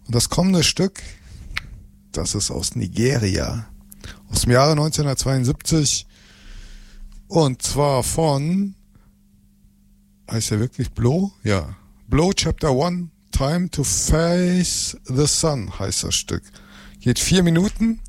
Und das kommende Stück, das ist aus Nigeria, aus dem Jahre 1972 und zwar von, heißt der wirklich Blow? Ja, Blow Chapter 1, Time to Face the Sun heißt das Stück. Geht 4 Minuten